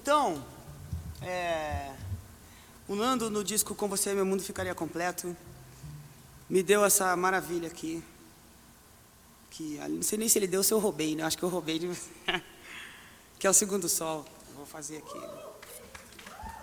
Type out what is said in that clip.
Então, o Nando, no disco Com Você Meu Mundo Ficaria Completo, me deu essa maravilha aqui. Que não sei nem se ele deu ou se eu roubei, né? Acho que eu roubei de... que é o Segundo Sol. Vou fazer aqui.